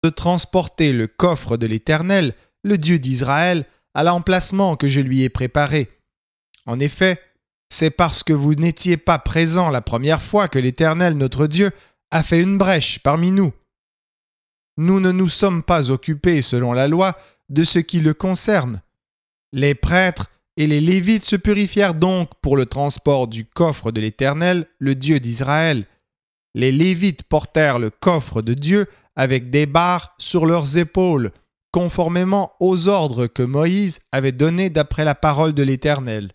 de transporter le coffre de l'Éternel, le Dieu d'Israël, à l'emplacement que je lui ai préparé. En effet, c'est parce que vous n'étiez pas présents la première fois que l'Éternel, notre Dieu, a fait une brèche parmi nous. Nous ne nous sommes pas occupés, selon la loi, de ce qui le concerne. Les prêtres et les Lévites se purifièrent donc pour le transport du coffre de l'Éternel, le Dieu d'Israël. Les Lévites portèrent le coffre de Dieu avec des barres sur leurs épaules, conformément aux ordres que Moïse avait donnés d'après la parole de l'Éternel.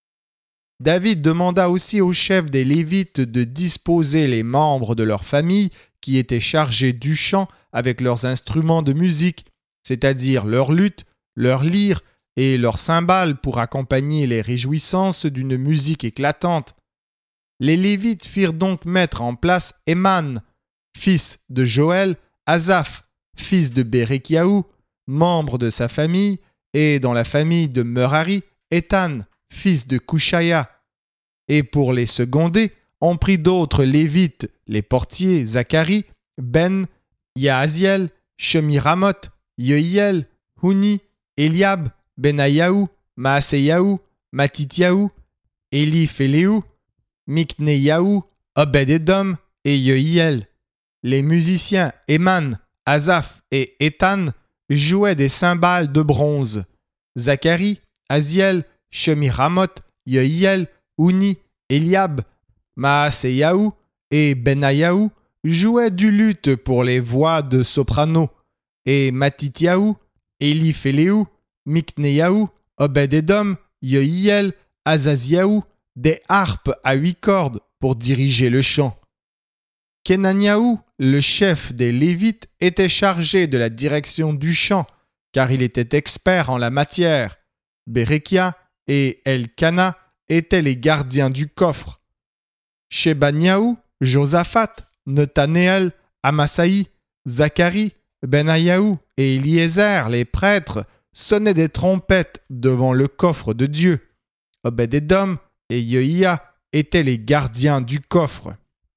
David demanda aussi aux chefs des Lévites de disposer les membres de leur famille qui étaient chargés du chant avec leurs instruments de musique, c'est-à-dire leurs luttes, leurs lyres et leurs cymbales pour accompagner les réjouissances d'une musique éclatante. Les Lévites firent donc mettre en place Éman, fils de Joël, Asaph, fils de Béréchiaou, membre de sa famille, et dans la famille de Merari, Étan, fils de Couchaya. Et pour les seconder, on prit d'autres Lévites, les portiers Zacharie, Ben, Yaaziel, Shemiramoth, Yehiel, Huni, Eliab, Benayahu, Maaseyahu, Matityahu, Éliphéléhu, Mikneyahu, Obed-Édom et Yehiel. Les musiciens Éman, Asaph et Étan jouaient des cymbales de bronze. Zacharie, Aziel, Shemiramoth, Yehiel, Huni, Eliab, Maaseyahu et Benayahu jouaient du luth pour les voix de soprano, et Matityahu, Éliphéléhu, Mikneyahu, Obed-Édom, Yehiel, Azaziahu, des harpes à 8 cordes pour diriger le chant. Kenaniahu, le chef des Lévites, était chargé de la direction du chant, car il était expert en la matière. Béréchia et Elkana étaient les gardiens du coffre. Shebaniahu, Josaphat, Netanéel, Amasaï, Zacharie, Benayahu et Eliezer, les prêtres, sonnaient des trompettes devant le coffre de Dieu. Obed-Édom et Yehia étaient les gardiens du coffre.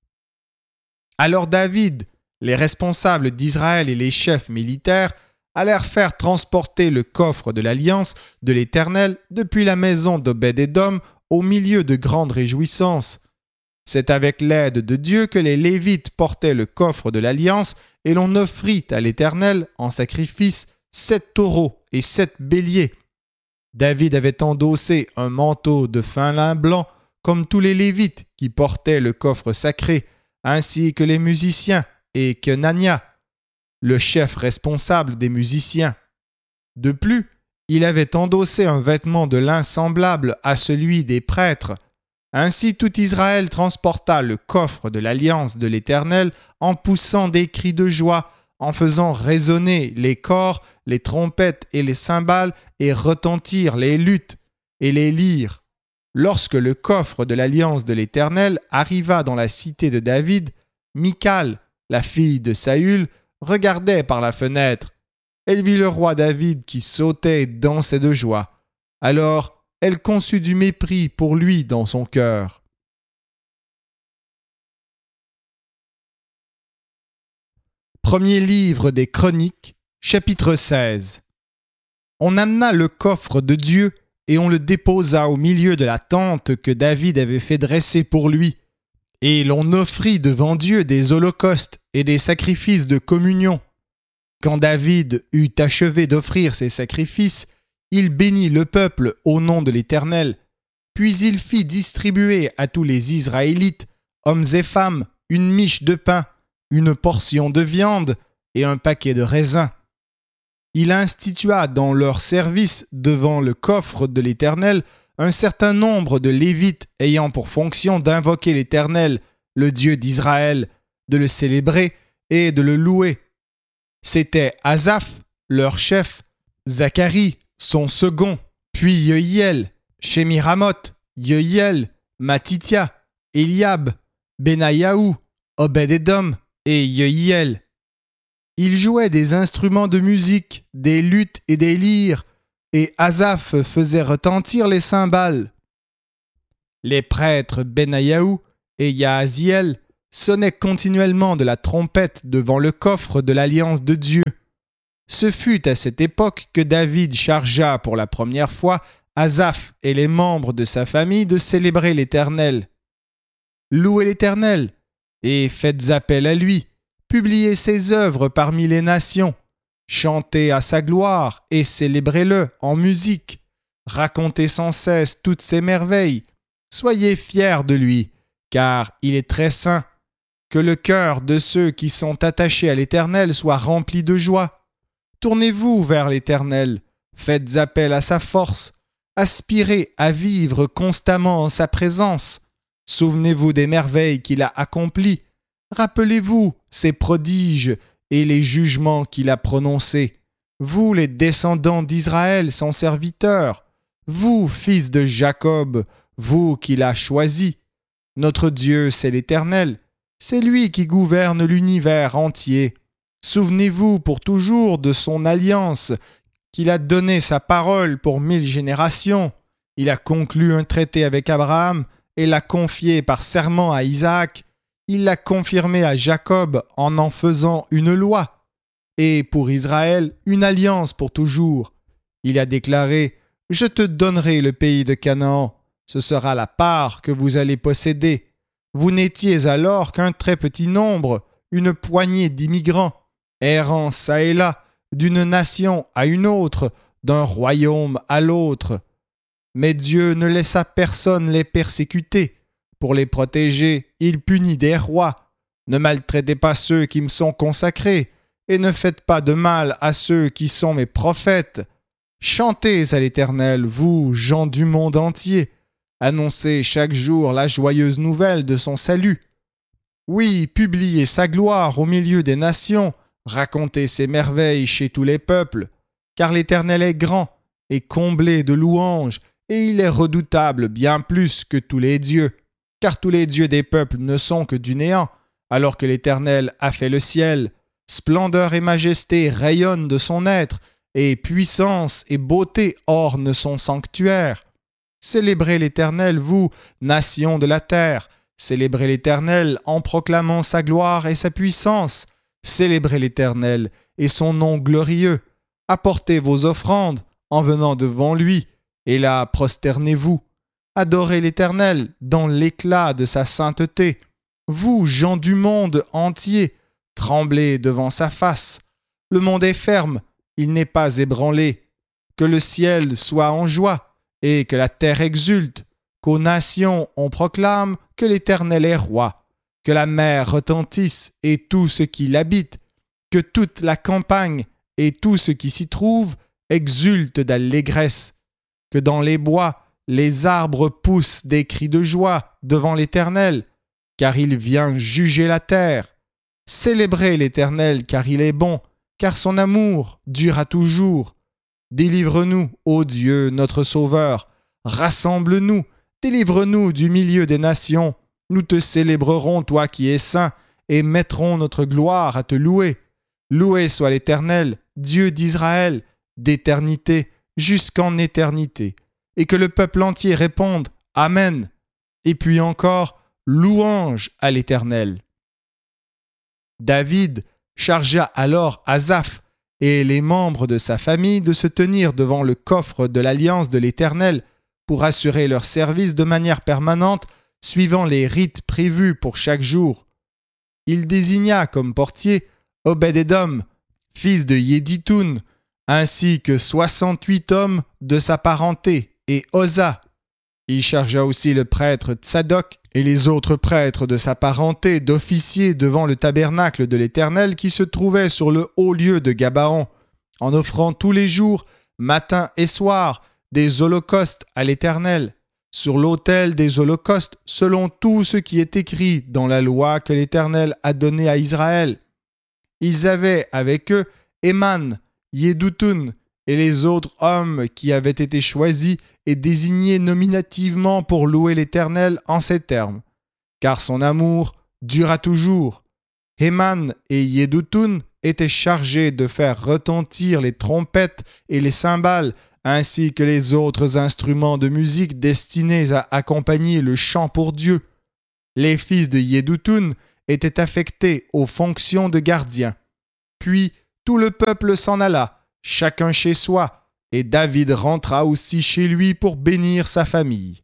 Alors David, les responsables d'Israël et les chefs militaires allèrent faire transporter le coffre de l'Alliance de l'Éternel depuis la maison d'Obed-Édom au milieu de grandes réjouissances. C'est avec l'aide de Dieu que les Lévites portaient le coffre de l'Alliance et l'on offrit à l'Éternel en sacrifice 7 taureaux et 7 béliers. David avait endossé un manteau de fin lin blanc comme tous les Lévites qui portaient le coffre sacré, ainsi que les musiciens et Kenania, le chef responsable des musiciens. De plus, il avait endossé un vêtement de lin semblable à celui des prêtres. Ainsi tout Israël transporta le coffre de l'Alliance de l'Éternel en poussant des cris de joie, en faisant résonner les cors, les trompettes et les cymbales et retentir les luttes et les lyres. Lorsque le coffre de l'Alliance de l'Éternel arriva dans la cité de David, Michal, la fille de Saül, regardait par la fenêtre. Elle vit le roi David qui sautait et dansait de joie. Alors, elle conçut du mépris pour lui dans son cœur. Premier livre des Chroniques, chapitre 16. On amena le coffre de Dieu et on le déposa au milieu de la tente que David avait fait dresser pour lui. Et l'on offrit devant Dieu des holocaustes et des sacrifices de communion. Quand David eut achevé d'offrir ses sacrifices, il bénit le peuple au nom de l'Éternel. Puis il fit distribuer à tous les Israélites, hommes et femmes, une miche de pain, une portion de viande et un paquet de raisins. Il institua dans leur service devant le coffre de l'Éternel un certain nombre de Lévites ayant pour fonction d'invoquer l'Éternel, le Dieu d'Israël, de le célébrer et de le louer. C'étaient Asaph, leur chef, Zacharie, son second, puis Yehiel, Shemiramoth, Yehiel, Matithia, Eliab, Benayahu, Obed-Édom et Yehiel. Ils jouaient des instruments de musique, des luths et des lyres, et Asaph faisait retentir les cymbales. Les prêtres Benayahu et Yaaziel sonnaient continuellement de la trompette devant le coffre de l'alliance de Dieu. Ce fut à cette époque que David chargea pour la première fois Asaph et les membres de sa famille de célébrer l'Éternel. Louez l'Éternel et faites appel à lui. Publiez ses œuvres parmi les nations. Chantez à sa gloire et célébrez-le en musique. Racontez sans cesse toutes ses merveilles. Soyez fiers de lui, car il est très saint. Que le cœur de ceux qui sont attachés à l'Éternel soit rempli de joie. Tournez-vous vers l'Éternel, faites appel à sa force, aspirez à vivre constamment en sa présence. Souvenez-vous des merveilles qu'il a accomplies. Rappelez-vous ses prodiges et les jugements qu'il a prononcés. Vous, les descendants d'Israël, son serviteur, vous, fils de Jacob, vous qu'il a choisi. Notre Dieu, c'est l'Éternel. C'est lui qui gouverne l'univers entier. Souvenez-vous pour toujours de son alliance, qu'il a donné sa parole pour 1000 générations. Il a conclu un traité avec Abraham et l'a confié par serment à Isaac. Il l'a confirmé à Jacob en faisant une loi. Et pour Israël, une alliance pour toujours. Il a déclaré « Je te donnerai le pays de Canaan. Ce sera la part que vous allez posséder. » Vous n'étiez alors qu'un très petit nombre, une poignée d'immigrants, errant çà et là, d'une nation à une autre, d'un royaume à l'autre. Mais Dieu ne laissa personne les persécuter. Pour les protéger, il punit des rois. Ne maltraitez pas ceux qui me sont consacrés, et ne faites pas de mal à ceux qui sont mes prophètes. Chantez à l'Éternel, vous, gens du monde entier. Annoncez chaque jour la joyeuse nouvelle de son salut. Oui, publiez sa gloire au milieu des nations, racontez ses merveilles chez tous les peuples, car l'Éternel est grand et comblé de louanges, et il est redoutable bien plus que tous les dieux, car tous les dieux des peuples ne sont que du néant, alors que l'Éternel a fait le ciel. Splendeur et majesté rayonnent de son être, et puissance et beauté ornent son sanctuaire. Célébrez l'Éternel, vous, nations de la terre. Célébrez l'Éternel en proclamant sa gloire et sa puissance. Célébrez l'Éternel et son nom glorieux. Apportez vos offrandes en venant devant lui, et là prosternez-vous. Adorez l'Éternel dans l'éclat de sa sainteté. Vous, gens du monde entier, tremblez devant sa face. Le monde est ferme, il n'est pas ébranlé. Que le ciel soit en joie et que la terre exulte, qu'aux nations on proclame que l'Éternel est roi, que la mer retentisse et tout ce qui l'habite, que toute la campagne et tout ce qui s'y trouve exulte d'allégresse, que dans les bois les arbres poussent des cris de joie devant l'Éternel, car il vient juger la terre. Célébrez l'Éternel, car il est bon, car son amour dure à toujours. Délivre-nous, ô Dieu, notre Sauveur. Rassemble-nous, délivre-nous du milieu des nations. Nous te célébrerons, toi qui es saint, et mettrons notre gloire à te louer. Loué soit l'Éternel, Dieu d'Israël, d'éternité jusqu'en éternité. Et que le peuple entier réponde « Amen ». Et puis encore « Louange à l'Éternel ». David chargea alors Asaph et les membres de sa famille de se tenir devant le coffre de l'alliance de l'Éternel pour assurer leur service de manière permanente suivant les rites prévus pour chaque jour. Il désigna comme portier Obed-Édom, fils de Yéditoun, ainsi que 68 hommes de sa parenté, et Oza. Il chargea aussi le prêtre Tsadok et les autres prêtres de sa parenté d'officier devant le tabernacle de l'Éternel qui se trouvait sur le haut lieu de Gabaon, en offrant tous les jours, matin et soir, des holocaustes à l'Éternel, sur l'autel des holocaustes, selon tout ce qui est écrit dans la loi que l'Éternel a donnée à Israël. Ils avaient avec eux Éman, Yédoutoun et les autres hommes qui avaient été choisis et désignés nominativement pour louer l'Éternel en ces termes. Car son amour dura toujours. Éman et Yédoutoun étaient chargés de faire retentir les trompettes et les cymbales, ainsi que les autres instruments de musique destinés à accompagner le chant pour Dieu. Les fils de Yédoutoun était affecté aux fonctions de gardien. Puis tout le peuple s'en alla, chacun chez soi, et David rentra aussi chez lui pour bénir sa famille.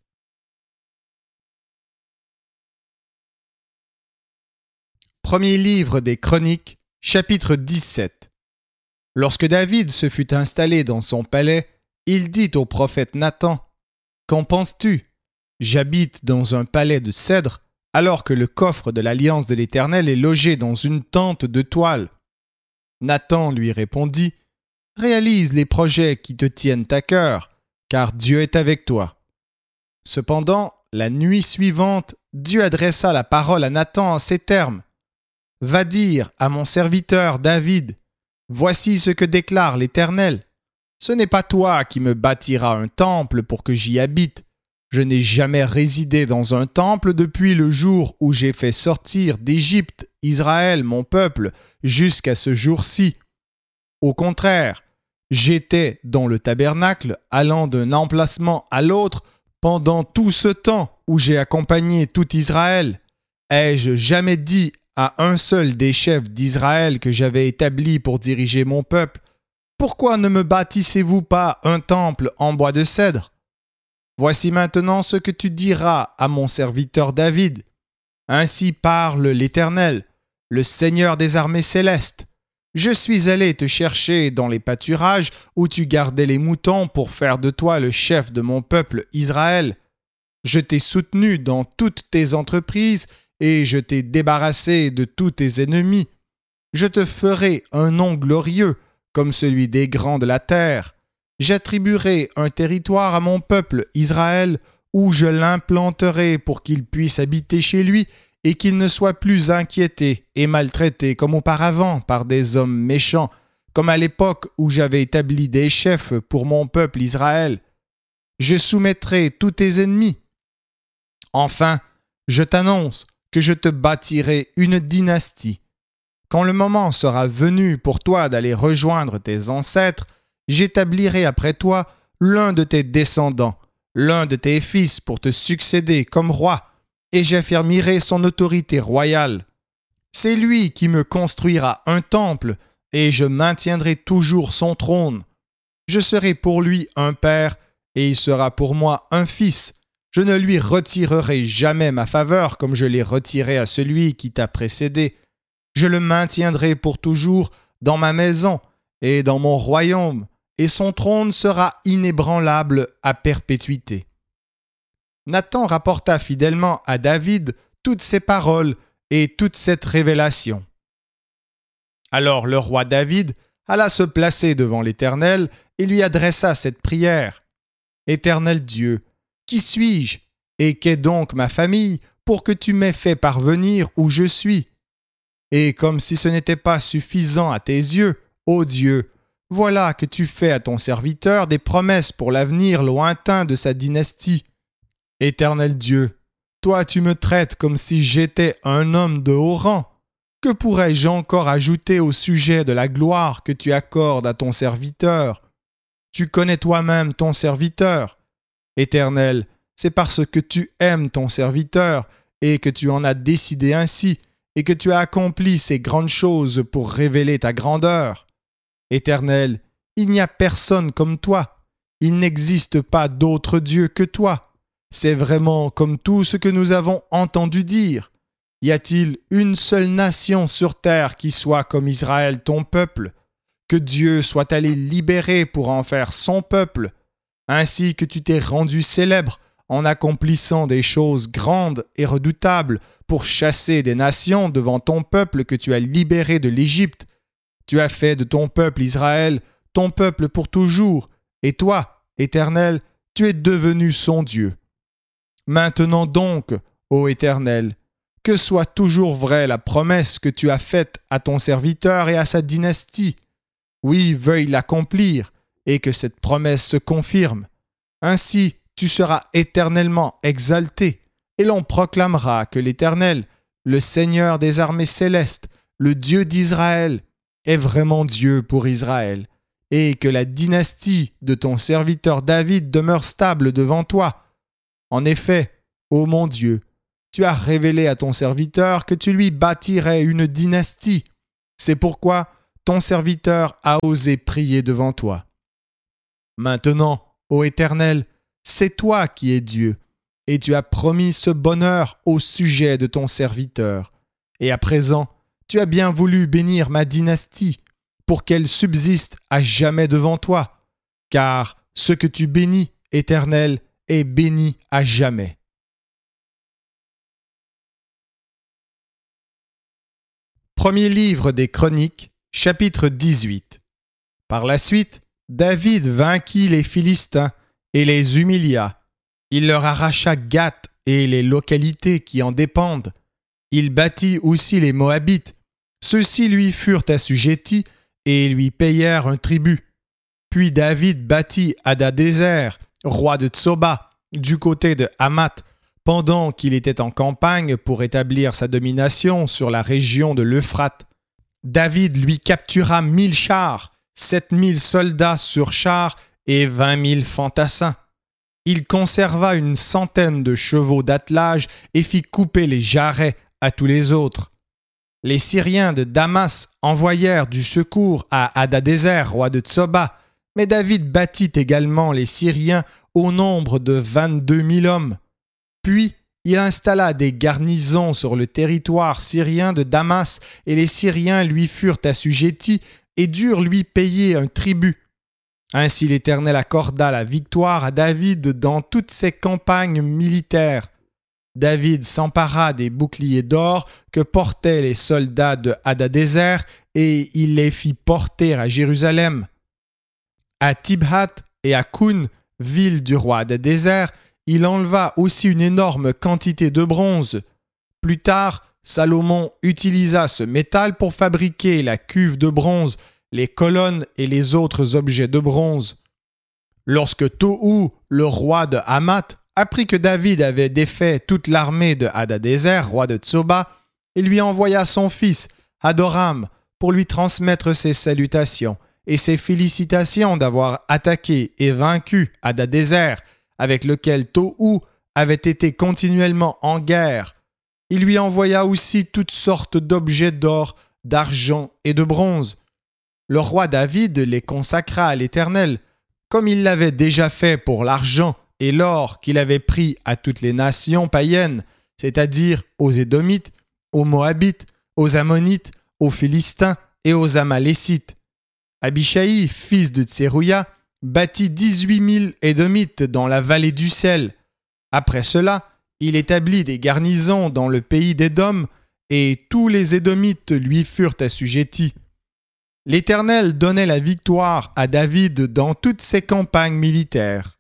Premier livre des Chroniques, chapitre 17. Lorsque David se fut installé dans son palais, il dit au prophète Nathan : « Qu'en penses-tu ? J'habite dans un palais de cèdre, alors que le coffre de l'alliance de l'Éternel est logé dans une tente de toile. » Nathan lui répondit : « Réalise les projets qui te tiennent à cœur, car Dieu est avec toi. » Cependant, la nuit suivante, Dieu adressa la parole à Nathan en ces termes : « Va dire à mon serviteur David : Voici ce que déclare l'Éternel. Ce n'est pas toi qui me bâtiras un temple pour que j'y habite. Je n'ai jamais résidé dans un temple depuis le jour où j'ai fait sortir d'Égypte Israël, mon peuple, jusqu'à ce jour-ci. Au contraire, j'étais dans le tabernacle, allant d'un emplacement à l'autre pendant tout ce temps où j'ai accompagné tout Israël. Ai-je jamais dit à un seul des chefs d'Israël que j'avais établi pour diriger mon peuple : Pourquoi ne me bâtissez-vous pas un temple en bois de cèdre ? Voici maintenant ce que tu diras à mon serviteur David. Ainsi parle l'Éternel, le Seigneur des armées célestes. Je suis allé te chercher dans les pâturages où tu gardais les moutons pour faire de toi le chef de mon peuple Israël. Je t'ai soutenu dans toutes tes entreprises et je t'ai débarrassé de tous tes ennemis. Je te ferai un nom glorieux comme celui des grands de la terre. J'attribuerai un territoire à mon peuple Israël où je l'implanterai pour qu'il puisse habiter chez lui et qu'il ne soit plus inquiété et maltraité comme auparavant par des hommes méchants, comme à l'époque où j'avais établi des chefs pour mon peuple Israël. Je soumettrai tous tes ennemis. Enfin, je t'annonce que je te bâtirai une dynastie. Quand le moment sera venu pour toi d'aller rejoindre tes ancêtres, j'établirai après toi l'un de tes descendants, l'un de tes fils pour te succéder comme roi, et j'affermirai son autorité royale. C'est lui qui me construira un temple, et je maintiendrai toujours son trône. Je serai pour lui un père, et il sera pour moi un fils. Je ne lui retirerai jamais ma faveur comme je l'ai retirée à celui qui t'a précédé. Je le maintiendrai pour toujours dans ma maison et dans mon royaume, et son trône sera inébranlable à perpétuité. » Nathan rapporta fidèlement à David toutes ces paroles et toute cette révélation. Alors le roi David alla se placer devant l'Éternel et lui adressa cette prière. « Éternel Dieu, qui suis-je et qu'est donc ma famille pour que tu m'aies fait parvenir où je suis ? Et comme si ce n'était pas suffisant à tes yeux, ô Dieu, voilà que tu fais à ton serviteur des promesses pour l'avenir lointain de sa dynastie. Éternel Dieu, toi tu me traites comme si j'étais un homme de haut rang. Que pourrais-je encore ajouter au sujet de la gloire que tu accordes à ton serviteur ? Tu connais toi-même ton serviteur. Éternel, c'est parce que tu aimes ton serviteur et que tu en as décidé ainsi et que tu as accompli ces grandes choses pour révéler ta grandeur. Éternel, il n'y a personne comme toi. Il n'existe pas d'autre Dieu que toi. C'est vraiment comme tout ce que nous avons entendu dire. Y a-t-il une seule nation sur terre qui soit comme Israël ton peuple ? Que Dieu soit allé libérer pour en faire son peuple, ainsi que tu t'es rendu célèbre en accomplissant des choses grandes et redoutables pour chasser des nations devant ton peuple que tu as libéré de l'Égypte. Tu as fait de ton peuple Israël ton peuple pour toujours, et toi, Éternel, tu es devenu son Dieu. Maintenant donc, ô Éternel, que soit toujours vraie la promesse que tu as faite à ton serviteur et à sa dynastie. Oui, veuille l'accomplir, et que cette promesse se confirme. Ainsi, tu seras éternellement exalté, et l'on proclamera que l'Éternel, le Seigneur des armées célestes, le Dieu d'Israël, est vraiment Dieu pour Israël, et que la dynastie de ton serviteur David demeure stable devant toi. En effet, ô mon Dieu, tu as révélé à ton serviteur que tu lui bâtirais une dynastie. C'est pourquoi ton serviteur a osé prier devant toi. Maintenant, ô Éternel, c'est toi qui es Dieu, et tu as promis ce bonheur au sujet de ton serviteur. Et à présent, tu as bien voulu bénir ma dynastie, pour qu'elle subsiste à jamais devant toi, car ce que tu bénis, Éternel, est béni à jamais. Premier livre des Chroniques, chapitre 18. Par la suite, David vainquit les Philistins et les humilia. Il leur arracha Gath et les localités qui en dépendent. Il bâtit aussi les Moabites. Ceux-ci lui furent assujettis et lui payèrent un tribut. Puis David bâtit Hadadézer, roi de Tsoba, du côté de Hamath, pendant qu'il était en campagne pour établir sa domination sur la région de l'Euphrate. David lui captura 1000 chars, 7000 soldats sur chars et 20 000 fantassins. Il conserva une centaine de chevaux d'attelage et fit couper les jarrets à tous les autres. Les Syriens de Damas envoyèrent du secours à Hadadézer, roi de Tsoba, mais David battit également les Syriens au nombre de 22 000 hommes. Puis, il installa des garnisons sur le territoire syrien de Damas et les Syriens lui furent assujettis et durent lui payer un tribut. Ainsi l'Éternel accorda la victoire à David dans toutes ses campagnes militaires. David s'empara des boucliers d'or que portaient les soldats de Hadadézer et il les fit porter à Jérusalem. À Tibhat et à Koun, ville du roi Hadadézer, il enleva aussi une énorme quantité de bronze. Plus tard, Salomon utilisa ce métal pour fabriquer la cuve de bronze, les colonnes et les autres objets de bronze. Lorsque Tohu, le roi de Hamath, apprit que David avait défait toute l'armée de Hadadézer, roi de Tsoba, il lui envoya son fils, Hadoram, pour lui transmettre ses salutations et ses félicitations d'avoir attaqué et vaincu Hadadézer, avec lequel Tohu avait été continuellement en guerre. Il lui envoya aussi toutes sortes d'objets d'or, d'argent et de bronze. Le roi David les consacra à l'Éternel, comme il l'avait déjà fait pour l'argent et l'or qu'il avait pris à toutes les nations païennes, c'est-à-dire aux Édomites, aux Moabites, aux Ammonites, aux Philistins et aux Amalécites. Abishai, fils de Tserouia, bâtit 18 000 Édomites dans la vallée du sel. Après cela, il établit des garnisons dans le pays d'Édom, et tous les Édomites lui furent assujettis. L'Éternel donnait la victoire à David dans toutes ses campagnes militaires.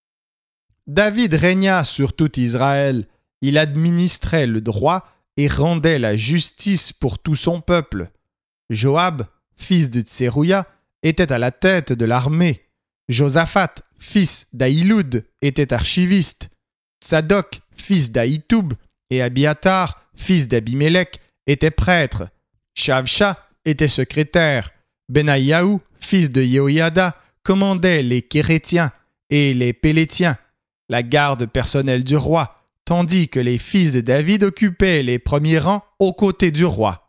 David régna sur tout Israël, il administrait le droit et rendait la justice pour tout son peuple. Joab, fils de Tserouia, était à la tête de l'armée. Josaphat, fils d'Ahiloud, était archiviste. Tsadok, fils d'Ahitoub, et Abiatar, fils d'Abimélec, étaient prêtres. Shavsha était secrétaire. Benayahu, fils de Yehoiada, commandait les Kérétiens et les Pélétiens, la garde personnelle du roi, tandis que les fils de David occupaient les premiers rangs aux côtés du roi.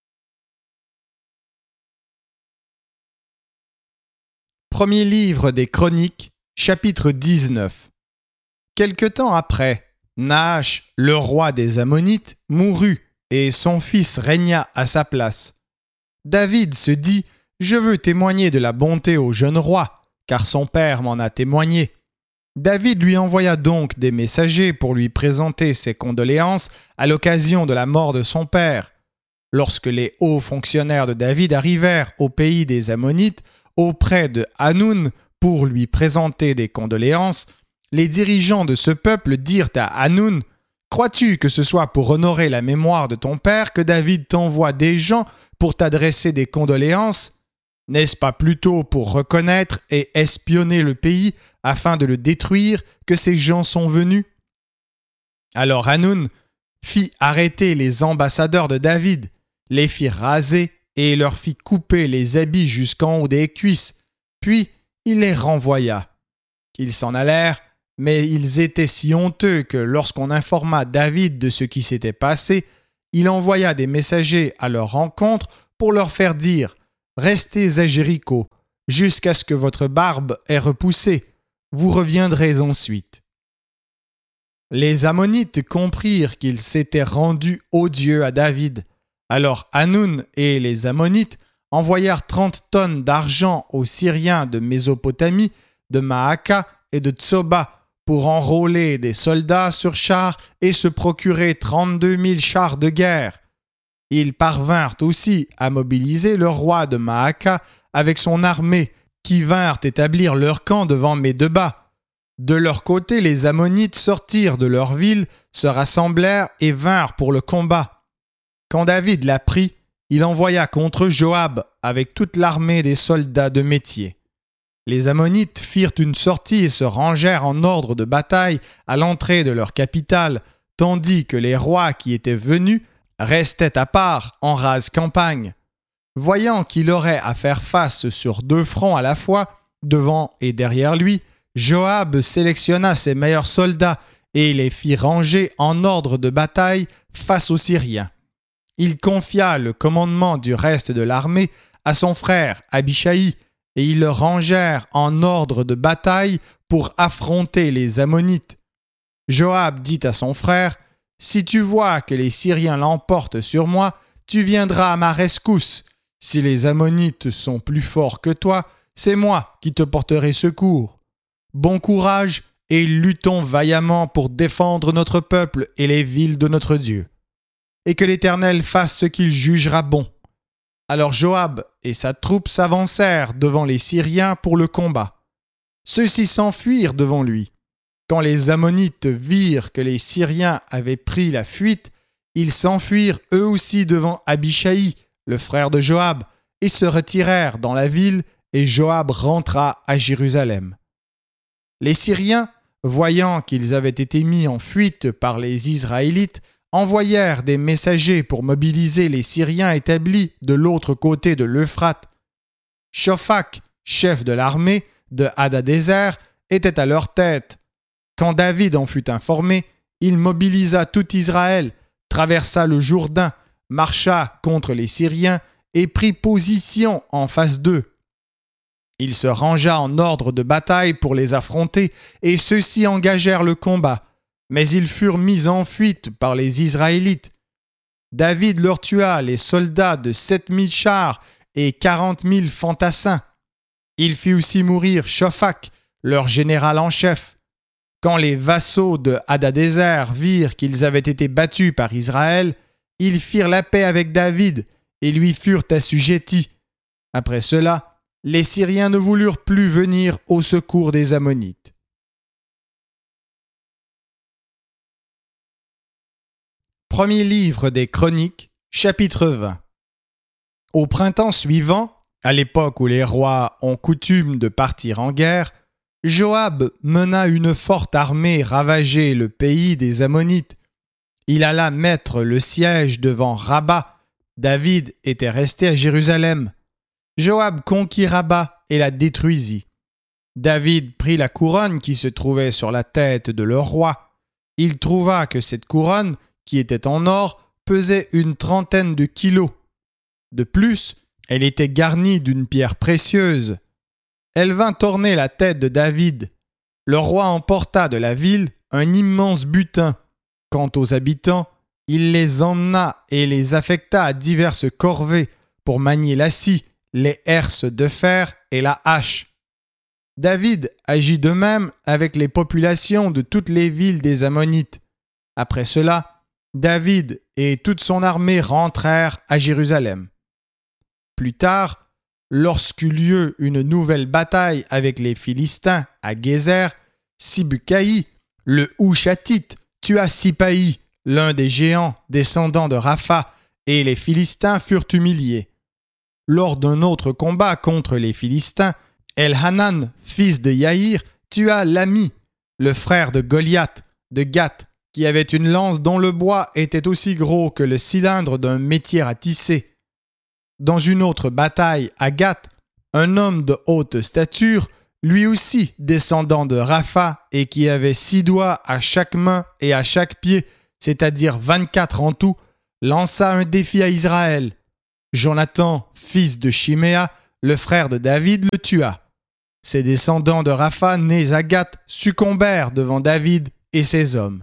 Premier livre des Chroniques, chapitre 19. Quelque temps après, Nahash, le roi des Ammonites, mourut et son fils régna à sa place. David se dit « Je veux témoigner de la bonté au jeune roi, car son père m'en a témoigné. » David lui envoya donc des messagers pour lui présenter ses condoléances à l'occasion de la mort de son père. Lorsque les hauts fonctionnaires de David arrivèrent au pays des Ammonites, auprès de Hanoun, pour lui présenter des condoléances, les dirigeants de ce peuple dirent à Hanoun « Crois-tu que ce soit pour honorer la mémoire de ton père que David t'envoie des gens pour t'adresser des condoléances ? N'est-ce pas plutôt pour reconnaître et espionner le pays afin de le détruire que ces gens sont venus ?» Alors Hanoun fit arrêter les ambassadeurs de David, les fit raser et leur fit couper les habits jusqu'en haut des cuisses, puis il les renvoya. Ils s'en allèrent, mais ils étaient si honteux que lorsqu'on informa David de ce qui s'était passé, il envoya des messagers à leur rencontre pour leur faire dire « Restez à Jéricho, jusqu'à ce que votre barbe ait repoussé, vous reviendrez ensuite. » Les Ammonites comprirent qu'ils s'étaient rendus odieux à David. Alors Hanoun et les Ammonites envoyèrent 30 tonnes d'argent aux Syriens de Mésopotamie, de Maaka et de Tsoba pour enrôler des soldats sur chars et se procurer 32 000 chars de guerre. Ils parvinrent aussi à mobiliser le roi de Maaka avec son armée, qui vinrent établir leur camp devant Médeba. De leur côté, les Ammonites sortirent de leur ville, se rassemblèrent et vinrent pour le combat. Quand David l'apprit, il envoya contre Joab avec toute l'armée des soldats de métier. Les Ammonites firent une sortie et se rangèrent en ordre de bataille à l'entrée de leur capitale, tandis que les rois qui étaient venus restaient à part en rase campagne. Voyant qu'il aurait à faire face sur 2 fronts à la fois, devant et derrière lui, Joab sélectionna ses meilleurs soldats et les fit ranger en ordre de bataille face aux Syriens. Il confia le commandement du reste de l'armée à son frère Abishai, et ils le rangèrent en ordre de bataille pour affronter les Ammonites. Joab dit à son frère : « Si tu vois que les Syriens l'emportent sur moi, tu viendras à ma rescousse. Si les Ammonites sont plus forts que toi, c'est moi qui te porterai secours. Bon courage et luttons vaillamment pour défendre notre peuple et les villes de notre Dieu. Et que l'Éternel fasse ce qu'il jugera bon. » Alors Joab et sa troupe s'avancèrent devant les Syriens pour le combat. Ceux-ci s'enfuirent devant lui. Quand les Ammonites virent que les Syriens avaient pris la fuite, ils s'enfuirent eux aussi devant Abishai, le frère de Joab, et se retirèrent dans la ville, et Joab rentra à Jérusalem. Les Syriens, voyant qu'ils avaient été mis en fuite par les Israélites, envoyèrent des messagers pour mobiliser les Syriens établis de l'autre côté de l'Euphrate. Shophak, chef de l'armée de Hadadézer, était à leur tête. Quand David en fut informé, il mobilisa tout Israël, traversa le Jourdain, marcha contre les Syriens et prit position en face d'eux. Il se rangea en ordre de bataille pour les affronter, et ceux-ci engagèrent le combat, mais ils furent mis en fuite par les Israélites. David leur tua les soldats de 7000 chars et 40 000 fantassins. Il fit aussi mourir Shophak, leur général en chef. Quand les vassaux de Hadadézer virent qu'ils avaient été battus par Israël, ils firent la paix avec David et lui furent assujettis. Après cela, les Syriens ne voulurent plus venir au secours des Ammonites. Premier livre des Chroniques, chapitre 20. Au printemps suivant, à l'époque où les rois ont coutume de partir en guerre, Joab mena une forte armée ravager le pays des Ammonites. Il alla mettre le siège devant Rabba. David était resté à Jérusalem. Joab conquit Rabba et la détruisit. David prit la couronne qui se trouvait sur la tête de leur roi. Il trouva que cette couronne, qui était en or, pesait une 30aine de kilos. De plus, elle était garnie d'une pierre précieuse. Elle vint orner la tête de David. Le roi emporta de la ville un immense butin. Quant aux habitants, il les emmena et les affecta à diverses corvées pour manier la scie, les herses de fer et la hache. David agit de même avec les populations de toutes les villes des Ammonites. Après cela, David et toute son armée rentrèrent à Jérusalem. Plus tard, lorsqu'eut lieu une nouvelle bataille avec les Philistins à Gézer, Sibcaï, le Hushatite, tua Sipaï, l'un des géants descendants de Rapha, et les Philistins furent humiliés. Lors d'un autre combat contre les Philistins, Elhanan, fils de Yaïr, tua Lami, le frère de Goliath, de Gath, qui avait une lance dont le bois était aussi gros que le cylindre d'un métier à tisser. Dans une autre bataille à Gath, un homme de haute stature, lui aussi descendant de Rapha et qui avait 6 doigts à chaque main et à chaque pied, c'est-à-dire 24 en tout, lança un défi à Israël. Jonathan, fils de Chiméa, le frère de David, le tua. Ses descendants de Rapha, nés à Gath, succombèrent devant David et ses hommes.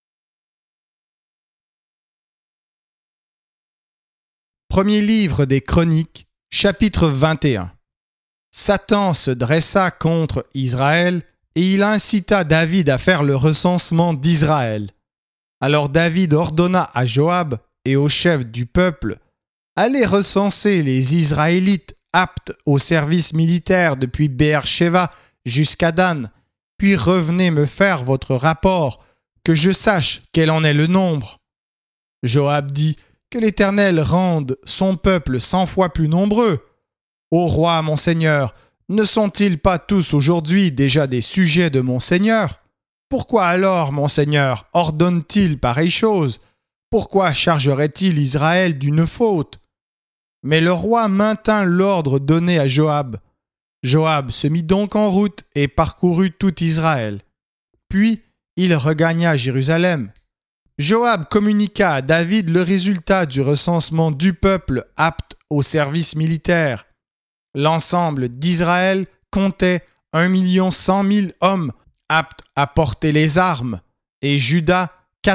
Premier livre des Chroniques, chapitre 21. Satan se dressa contre Israël et il incita David à faire le recensement d'Israël. Alors David ordonna à Joab et aux chefs du peuple: allez recenser les Israélites aptes au service militaire depuis Beer-Sheva jusqu'à Dan, puis revenez me faire votre rapport, que je sache quel en est le nombre. Joab dit: que l'Éternel rende son peuple 100 fois plus nombreux. Ô roi, mon Seigneur, ne sont-ils pas tous aujourd'hui déjà des sujets de mon Seigneur? Pourquoi alors, mon Seigneur, ordonne-t-il pareille chose? Pourquoi chargerait-il Israël d'une faute? Mais le roi maintint l'ordre donné à Joab. Joab se mit donc en route et parcourut tout Israël. Puis il regagna Jérusalem. Joab communiqua à David le résultat du recensement du peuple apte au service militaire. L'ensemble d'Israël comptait 1 100 000 hommes aptes à porter les armes, et Juda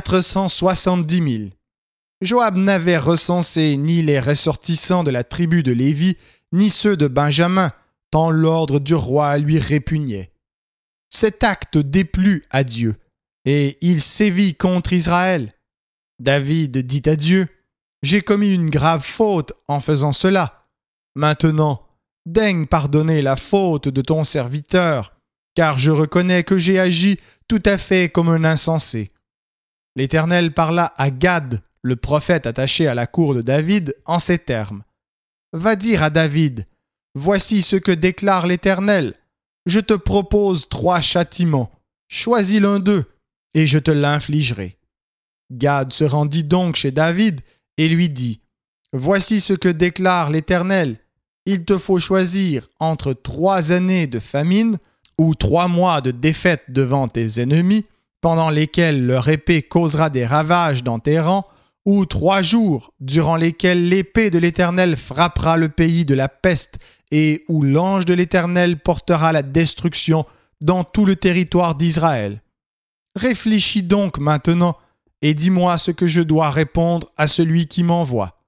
470 000. Joab n'avait recensé ni les ressortissants de la tribu de Lévi, ni ceux de Benjamin, tant l'ordre du roi lui répugnait. Cet acte déplut à Dieu, et il sévit contre Israël. David dit à Dieu: j'ai commis une grave faute en faisant cela. Maintenant, daigne pardonner la faute de ton serviteur, car je reconnais que j'ai agi tout à fait comme un insensé. L'Éternel parla à Gad, le prophète attaché à la cour de David, en ces termes: va dire à David: voici ce que déclare l'Éternel. Je te propose 3 châtiments. Choisis l'un d'eux, et je te l'infligerai. Gad se rendit donc chez David et lui dit: voici ce que déclare l'Éternel. Il te faut choisir entre 3 années de famine ou 3 mois de défaite devant tes ennemis, pendant lesquels leur épée causera des ravages dans tes rangs, ou 3 jours durant lesquels l'épée de l'Éternel frappera le pays de la peste et où l'ange de l'Éternel portera la destruction dans tout le territoire d'Israël. Réfléchis donc maintenant et dis-moi ce que je dois répondre à celui qui m'envoie.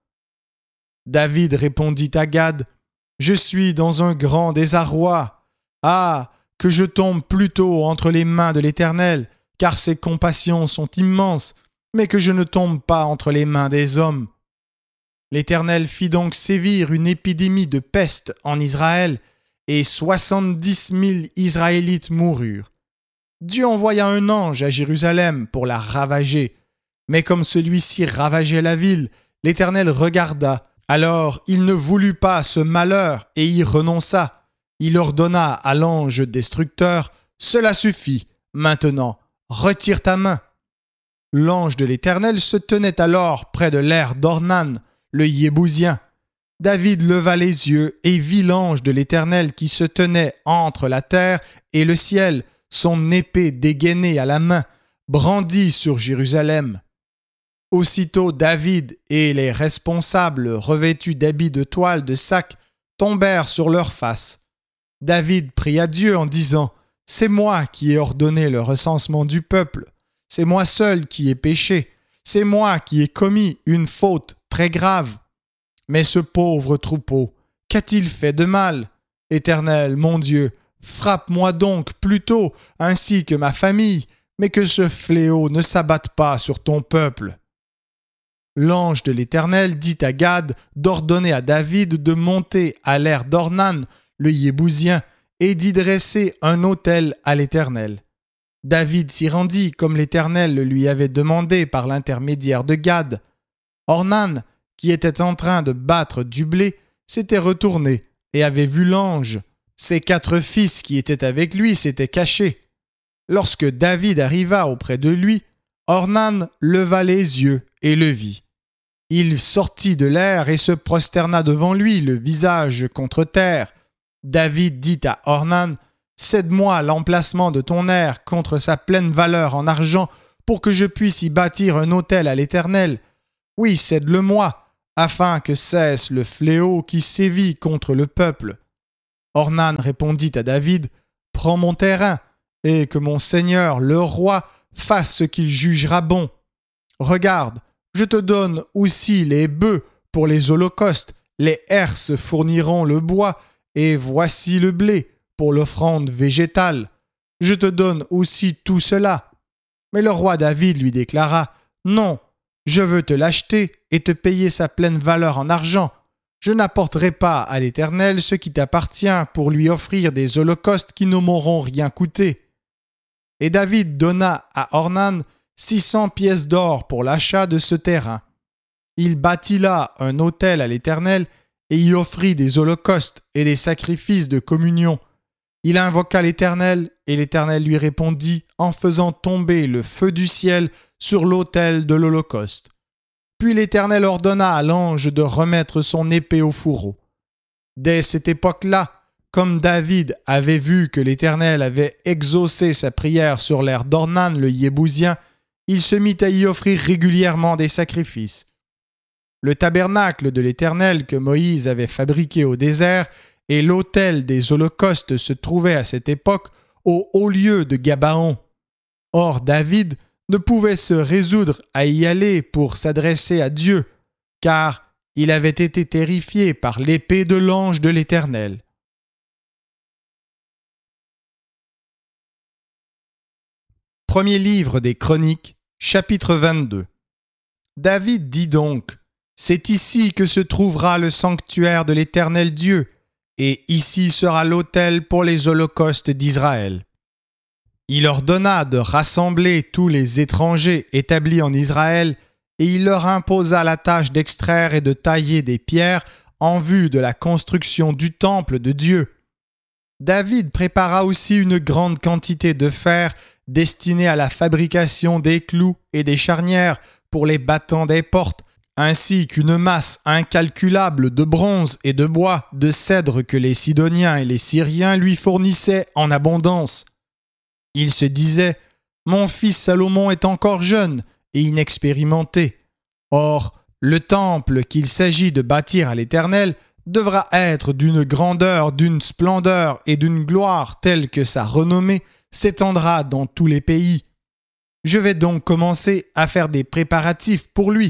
David répondit à Gad: je suis dans un grand désarroi. Ah, que je tombe plutôt entre les mains de l'Éternel, car ses compassions sont immenses, mais que je ne tombe pas entre les mains des hommes. L'Éternel fit donc sévir une épidémie de peste en Israël, et 70 000 Israélites moururent. Dieu envoya un ange à Jérusalem pour la ravager, mais comme celui-ci ravageait la ville, l'Éternel regarda. Alors il ne voulut pas ce malheur et y renonça. Il ordonna à l'ange destructeur: cela suffit, maintenant, retire ta main. L'ange de l'Éternel se tenait alors près de l'aire d'Ornan, le Yébousien. David leva les yeux et vit l'ange de l'Éternel qui se tenait entre la terre et le ciel, son épée dégainée à la main, brandie sur Jérusalem. Aussitôt David et les responsables revêtus d'habits de toile de sac tombèrent sur leurs faces. David pria Dieu en disant: c'est moi qui ai ordonné le recensement du peuple, c'est moi seul qui ai péché, c'est moi qui ai commis une faute très grave. Mais ce pauvre troupeau, qu'a-t-il fait de mal? Éternel, mon Dieu, frappe-moi donc plutôt, ainsi que ma famille, mais que ce fléau ne s'abatte pas sur ton peuple. L'ange de l'Éternel dit à Gad d'ordonner à David de monter à l'aire d'Ornan, le Yébousien, et d'y dresser un autel à l'Éternel. David s'y rendit comme l'Éternel le lui avait demandé par l'intermédiaire de Gad. Ornan, qui était en train de battre du blé, s'était retourné et avait vu l'ange. Ses 4 fils qui étaient avec lui s'étaient cachés. Lorsque David arriva auprès de lui, Ornan leva les yeux et le vit. Il sortit de l'air et se prosterna devant lui, le visage contre terre. David dit à Ornan: cède-moi l'emplacement de ton aire contre sa pleine valeur en argent pour que je puisse y bâtir un autel à l'Éternel. Oui, cède-le-moi, afin que cesse le fléau qui sévit contre le peuple. » Ornan répondit à David, « Prends mon terrain, et que mon seigneur, le roi, fasse ce qu'il jugera bon. Regarde, je te donne aussi les bœufs pour les holocaustes, les herses fourniront le bois, et voici le blé pour l'offrande végétale. Je te donne aussi tout cela. » Mais le roi David lui déclara, « Non, je veux te l'acheter et te payer sa pleine valeur en argent. Je n'apporterai pas à l'Éternel ce qui t'appartient pour lui offrir des holocaustes qui ne m'auront rien coûté. » Et David donna à Ornan 600 pièces d'or pour l'achat de ce terrain. Il bâtit là un autel à l'Éternel et y offrit des holocaustes et des sacrifices de communion. Il invoqua l'Éternel, et l'Éternel lui répondit en faisant tomber le feu du ciel sur l'autel de l'Holocauste. Puis l'Éternel ordonna à l'ange de remettre son épée au fourreau. Dès cette époque-là, comme David avait vu que l'Éternel avait exaucé sa prière sur l'aire d'Ornan le Yébousien, il se mit à y offrir régulièrement des sacrifices. Le tabernacle de l'Éternel que Moïse avait fabriqué au désert et l'autel des holocaustes se trouvaient à cette époque au haut lieu de Gabaon. Or David ne pouvait se résoudre à y aller pour s'adresser à Dieu, car il avait été terrifié par l'épée de l'ange de l'Éternel. Premier livre des Chroniques, chapitre 22. David dit donc, « C'est ici que se trouvera le sanctuaire de l'Éternel Dieu, et ici sera l'autel pour les holocaustes d'Israël. » Il ordonna de rassembler tous les étrangers établis en Israël, et il leur imposa la tâche d'extraire et de tailler des pierres en vue de la construction du temple de Dieu. David prépara aussi une grande quantité de fer destiné à la fabrication des clous et des charnières pour les battants des portes, ainsi qu'une masse incalculable de bronze et de bois, de cèdre que les Sidoniens et les Syriens lui fournissaient en abondance. Il se disait, « Mon fils Salomon est encore jeune et inexpérimenté. Or, le temple qu'il s'agit de bâtir à l'Éternel devra être d'une grandeur, d'une splendeur et d'une gloire telle que sa renommée s'étendra dans tous les pays. Je vais donc commencer à faire des préparatifs pour lui. »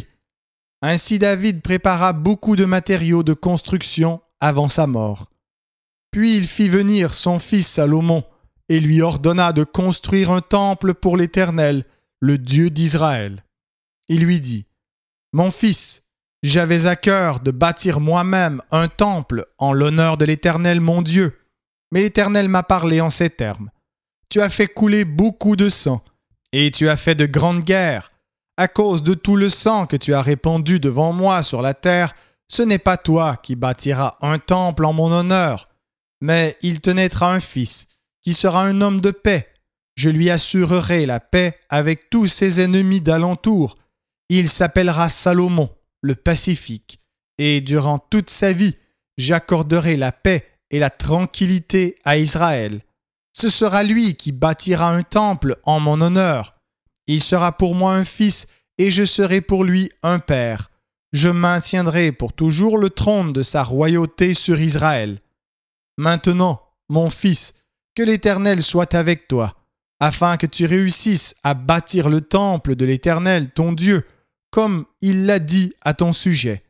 Ainsi David prépara beaucoup de matériaux de construction avant sa mort. Puis il fit venir son fils Salomon et lui ordonna de construire un temple pour l'Éternel, le Dieu d'Israël. Il lui dit, « Mon fils, j'avais à cœur de bâtir moi-même un temple en l'honneur de l'Éternel mon Dieu, mais l'Éternel m'a parlé en ces termes. Tu as fait couler beaucoup de sang, et tu as fait de grandes guerres. À cause de tout le sang que tu as répandu devant moi sur la terre, ce n'est pas toi qui bâtiras un temple en mon honneur, mais il te naîtra un fils, qui sera un homme de paix. Je lui assurerai la paix avec tous ses ennemis d'alentour. Il s'appellera Salomon, le pacifique, et durant toute sa vie, j'accorderai la paix et la tranquillité à Israël. Ce sera lui qui bâtira un temple en mon honneur. Il sera pour moi un fils, et je serai pour lui un père. Je maintiendrai pour toujours le trône de sa royauté sur Israël. Maintenant, mon fils, que l'Éternel soit avec toi, afin que tu réussisses à bâtir le temple de l'Éternel, ton Dieu, comme il l'a dit à ton sujet.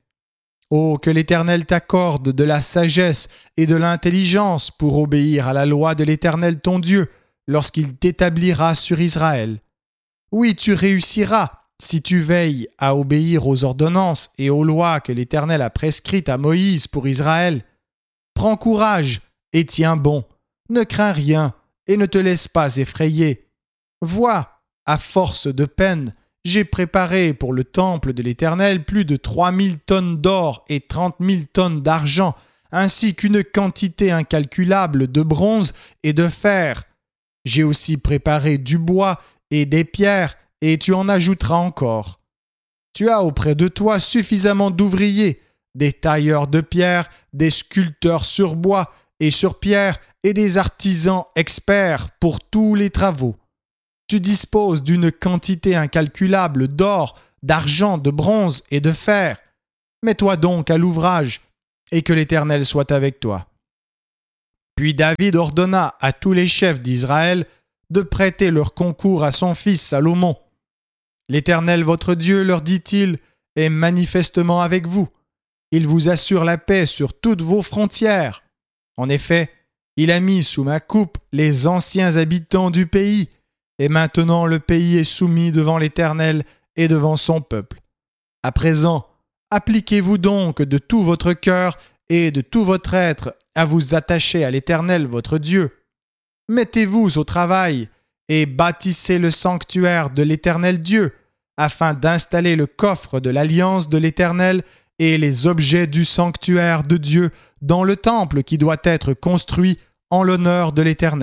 Oh, que l'Éternel t'accorde de la sagesse et de l'intelligence pour obéir à la loi de l'Éternel, ton Dieu, lorsqu'il t'établira sur Israël. Oui, tu réussiras si tu veilles à obéir aux ordonnances et aux lois que l'Éternel a prescrites à Moïse pour Israël. Prends courage et tiens bon. Ne crains rien et ne te laisse pas effrayer. Vois, à force de peine, j'ai préparé pour le temple de l'Éternel plus de 3000 tonnes d'or et 30 000 tonnes d'argent, ainsi qu'une quantité incalculable de bronze et de fer. J'ai aussi préparé du bois et des pierres, et tu en ajouteras encore. Tu as auprès de toi suffisamment d'ouvriers, des tailleurs de pierre, des sculpteurs sur bois et sur pierre, et des artisans experts pour tous les travaux. Tu disposes d'une quantité incalculable d'or, d'argent, de bronze et de fer. Mets-toi donc à l'ouvrage, et que l'Éternel soit avec toi. » Puis David ordonna à tous les chefs d'Israël de prêter leur concours à son fils Salomon. « L'Éternel votre Dieu, leur dit-il, est manifestement avec vous. Il vous assure la paix sur toutes vos frontières. En effet, il a mis sous ma coupe les anciens habitants du pays, et maintenant le pays est soumis devant l'Éternel et devant son peuple. À présent, appliquez-vous donc de tout votre cœur et de tout votre être à vous attacher à l'Éternel votre Dieu. Mettez-vous au travail et bâtissez le sanctuaire de l'Éternel Dieu, afin d'installer le coffre de l'alliance de l'Éternel et les objets du sanctuaire de Dieu dans le temple qui doit être construit en l'honneur de l'Éternel. »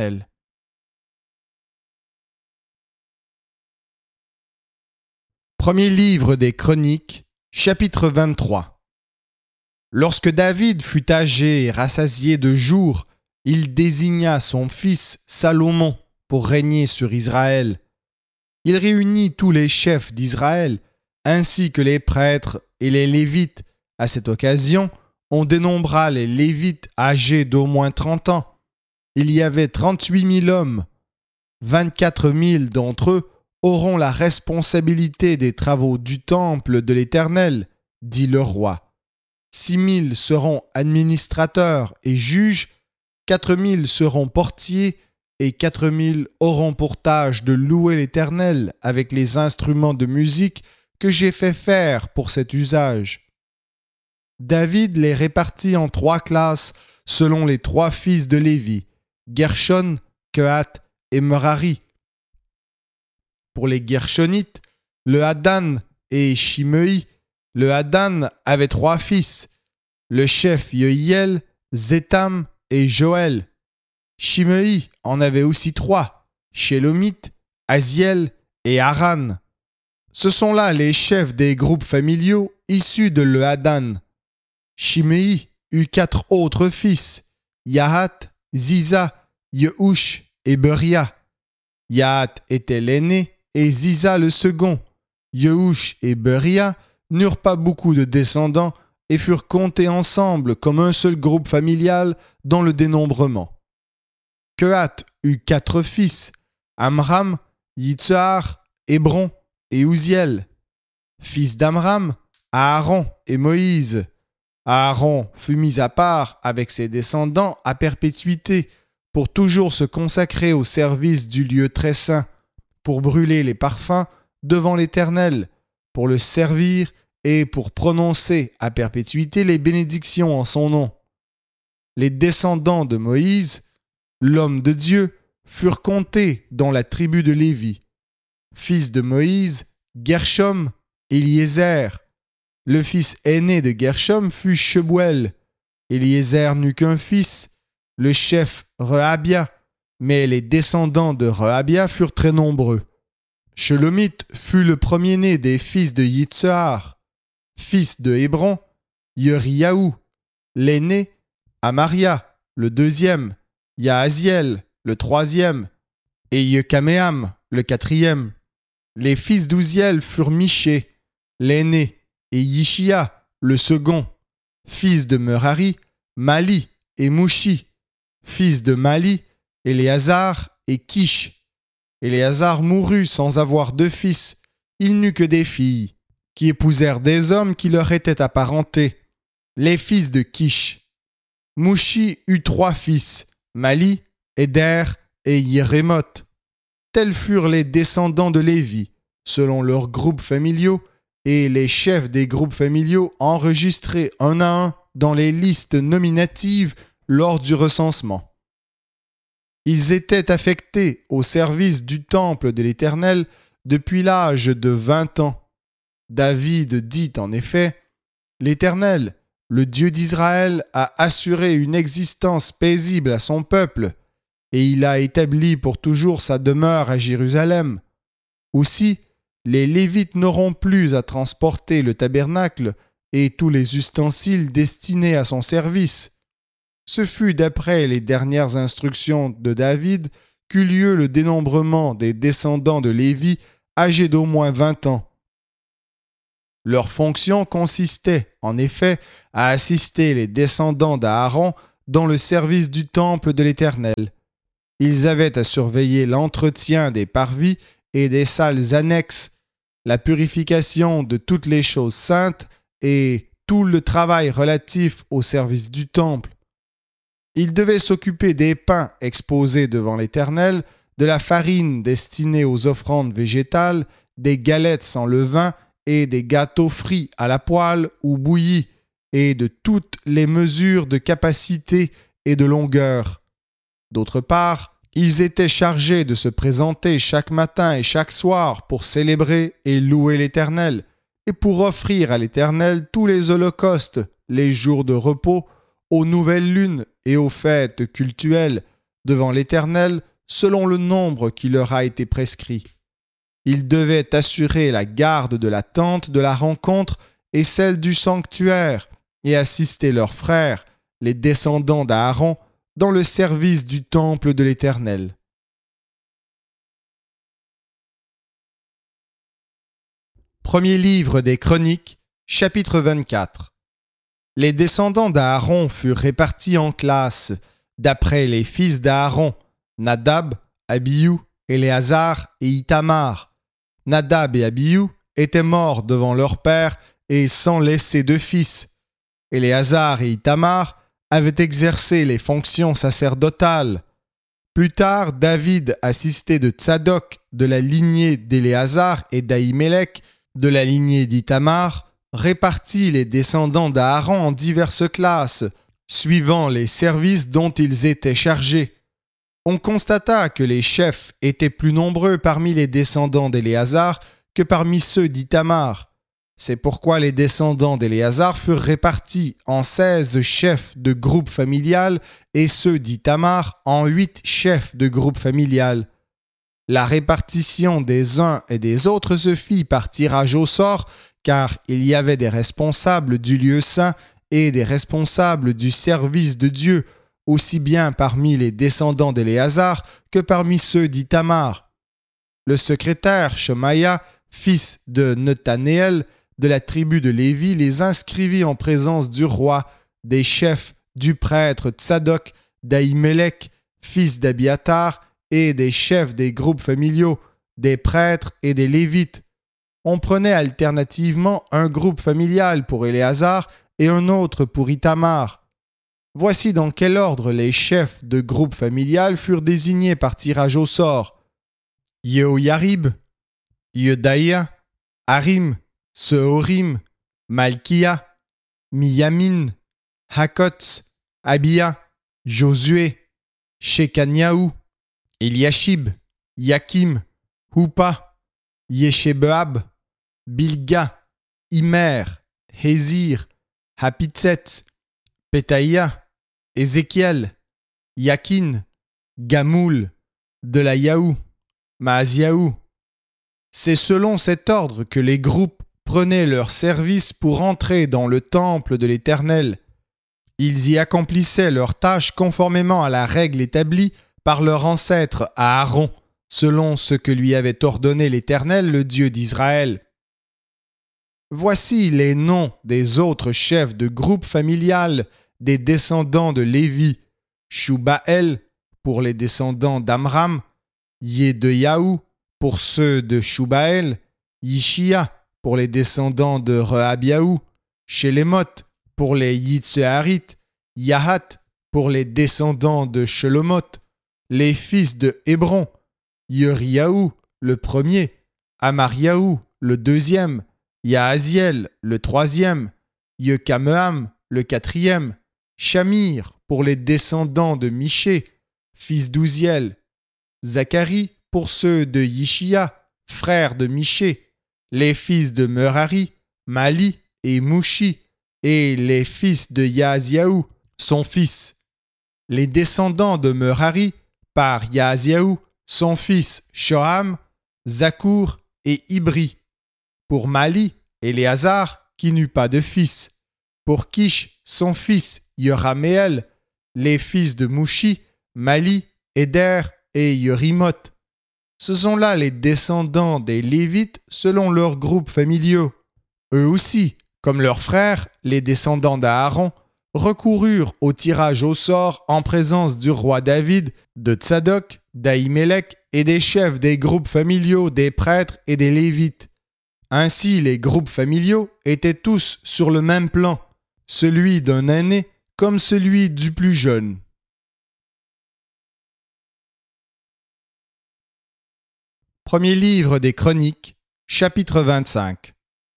Premier livre des Chroniques, chapitre 23. Lorsque David fut âgé et rassasié de jours, il désigna son fils Salomon pour régner sur Israël. Il réunit tous les chefs d'Israël, ainsi que les prêtres et les Lévites. À cette occasion, on dénombra les Lévites âgés d'au moins 30 ans. Il y avait 38 000 hommes. 24 000 d'entre eux auront la responsabilité des travaux du temple de l'Éternel, dit le roi. 6 000 seront administrateurs et juges, 4 000 seront portiers et 4 000 auront pour tâche de louer l'Éternel avec les instruments de musique que j'ai fait faire pour cet usage. David les répartit en 3 classes selon les 3 fils de Lévi, Gershon, Kehath et Merari. Pour les Gershonites, le Hadan et Shimei. Le Hadan avait 3 fils, le chef Yehiel, Zétham et Joël. Shimei en avait aussi 3, Shélomith, Aziel et Haran. Ce sont là les chefs des groupes familiaux issus de le Hadan. Shimei eut 4 autres fils, Yahath, Ziza, Yehush et Beria. Yahath était l'aîné et Ziza le second. Yehush et Beria n'eurent pas beaucoup de descendants et furent comptés ensemble comme un seul groupe familial dans le dénombrement. Kehath eut 4 fils, Amram, Yitzhar, Hébron et Uziel. Fils d'Amram, Aaron et Moïse. Aaron fut mis à part avec ses descendants à perpétuité pour toujours se consacrer au service du lieu très saint, pour brûler les parfums devant l'Éternel, pour le servir et pour prononcer à perpétuité les bénédictions en son nom. Les descendants de Moïse, l'homme de Dieu, furent comptés dans la tribu de Lévi. Fils de Moïse, Gershom, Éliézer. Le fils aîné de Gershom fut Shebuel. Éliézer n'eut qu'un fils, le chef Rehabia, mais les descendants de Rehabia furent très nombreux. Shelomith fut le premier-né des fils de Yitzhar. Fils de Hébron, Yeriaou. L'aîné, Amaria, le deuxième, Yahaziel, le troisième, et Yekameam, le quatrième. Les fils d'Uziel furent Miché, l'aîné, et Yishia, le second. Fils de Merari, Mali et Mouchi. Fils de Mali, Éléazar et Kish. Éléazar mourut sans avoir de fils. Il n'eut que des filles, qui épousèrent des hommes qui leur étaient apparentés, les fils de Kish. Mouchi eut 3 fils, Mali, Éder et Yérémoth. Tels furent les descendants de Lévi, selon leurs groupes familiaux, et les chefs des groupes familiaux enregistrés un à un dans les listes nominatives lors du recensement. Ils étaient affectés au service du temple de l'Éternel depuis l'âge de 20 ans. David dit en effet, « L'Éternel, le Dieu d'Israël, a assuré une existence paisible à son peuple, et il a établi pour toujours sa demeure à Jérusalem. Aussi, les Lévites n'auront plus à transporter le tabernacle et tous les ustensiles destinés à son service. ce fut d'après les dernières instructions de David qu'eut lieu le dénombrement des descendants de Lévi âgés d'au moins 20 ans. Leur fonction consistait, en effet, à assister les descendants d'Aaron dans le service du temple de l'Éternel. Ils avaient à surveiller l'entretien des parvis et des salles annexes, la purification de toutes les choses saintes et tout le travail relatif au service du temple. Ils devaient s'occuper des pains exposés devant l'Éternel, de la farine destinée aux offrandes végétales, des galettes sans levain et des gâteaux frits à la poêle ou bouillis, et de toutes les mesures de capacité et de longueur. D'autre part, ils étaient chargés de se présenter chaque matin et chaque soir pour célébrer et louer l'Éternel, et pour offrir à l'Éternel tous les holocaustes, les jours de repos, aux nouvelles lunes et aux fêtes cultuelles, devant l'Éternel, selon le nombre qui leur a été prescrit. Ils devaient assurer la garde de la tente de la rencontre et celle du sanctuaire, et assister leurs frères, les descendants d'Aaron, dans le service du temple de l'Éternel. Premier livre des Chroniques, chapitre 24. Les descendants d'Aaron furent répartis en classes, d'après les fils d'Aaron, Nadab, Abihu, Éléazar et Ithamar. Nadab et Abihu étaient morts devant leur père et sans laisser de fils. Éléazar et Ithamar avaient exercé les fonctions sacerdotales. Plus tard, David, assisté de Tsadok, de la lignée d'Éléazar, et d'Ahimelech, de la lignée d'Ithamar, répartit les descendants d'Aaron en diverses classes, suivant les services dont ils étaient chargés. On constata que les chefs étaient plus nombreux parmi les descendants d'Éléazar que parmi ceux d'Ithamar. C'est pourquoi les descendants d'Éléazar furent répartis en 16 chefs de groupe familial et ceux d'Ithamar en 8 chefs de groupe familial. La répartition des uns et des autres se fit par tirage au sort, car il y avait des responsables du lieu saint et des responsables du service de Dieu, aussi bien parmi les descendants d'Éléazar que parmi ceux d'Ithamar. Le secrétaire Shemaïa, fils de Nethanéel, de la tribu de Lévi, les inscrivit en présence du roi, des chefs, du prêtre Tsadok, d'Ahimelech, fils d'Abiatar, et des chefs des groupes familiaux, des prêtres et des Lévites. On prenait alternativement un groupe familial pour Éléazar et un autre pour Ithamar. Voici dans quel ordre les chefs de groupe familial furent désignés par tirage au sort. Yehoyarib, Yedaïa, Harim, Sehorim, Malkia, Miyamin, Hakotz, Abia, Josué, Shekaniaou, Eliashib, Yakim, Hupa, Yeshebeab, Bilga, Immer, Hézir, Hapitset, Pétaïa, Ézéchiel, Yakin, Gamoul, Delayaou, Maaziaou. C'est selon cet ordre que les groupes prenaient leur service pour entrer dans le temple de l'Éternel. Ils y accomplissaient leurs tâches conformément à la règle établie par leur ancêtre Aaron, selon ce que lui avait ordonné l'Éternel, le Dieu d'Israël. Voici les noms des autres chefs de groupe familial des descendants de Lévi: Shubaël pour les descendants d'Amram, Yedeyahu pour ceux de Shubaël, Yishia pour les descendants de Rehabiahu, Shelémoth pour les Yitseharites, Yahat pour les descendants de Shelomoth, les fils de Hébron, Yeriahu le premier, Amariahu le deuxième, Yahaziel le troisième, Yekameam le quatrième, Shamir pour les descendants de Miché, fils d'Ouziel, Zacharie pour ceux de Yishia, frère de Miché, les fils de Merari, Mali et Mouchi, et les fils de Yahaziahu, son fils. Les descendants de Merari, par Yahaziahu, son fils Shoham, Zakour et Ibri. Pour Mali, Éléazar, qui n'eut pas de fils. Pour Kish, son fils Yoraméel, les fils de Mouchi, Mali, Éder et Yerimoth. Ce sont là les descendants des Lévites selon leurs groupes familiaux. Eux aussi, comme leurs frères, les descendants d'Aaron, recoururent au tirage au sort en présence du roi David, de Tsadok, d'Ahimelech et des chefs des groupes familiaux des prêtres et des Lévites. Ainsi, les groupes familiaux étaient tous sur le même plan, celui d'un aîné comme celui du plus jeune. Premier livre des Chroniques, chapitre 25.